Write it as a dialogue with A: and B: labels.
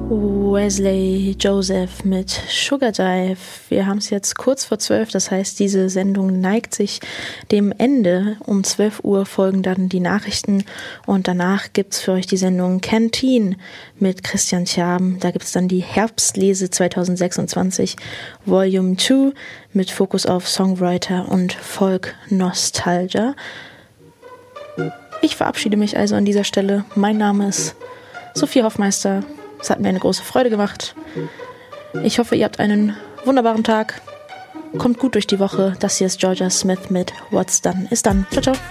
A: Wesley Joseph mit Sugar Dive. Wir haben es jetzt kurz vor 12, das heißt, diese Sendung neigt sich dem Ende. Um 12 Uhr folgen dann die Nachrichten und danach gibt es für euch die Sendung Canteen mit Christian Scherben. Da gibt es dann die Herbstlese 2026 Volume 2 mit Fokus auf Songwriter und Folk Nostalgia. Ich verabschiede mich also an dieser Stelle. Mein Name ist Sophie Hoffmeister. Es hat mir eine große Freude gemacht. Ich hoffe, ihr habt einen wunderbaren Tag. Kommt gut durch die Woche. Das hier ist Georgia Smith mit What's Done. Ist dann. Ciao, ciao.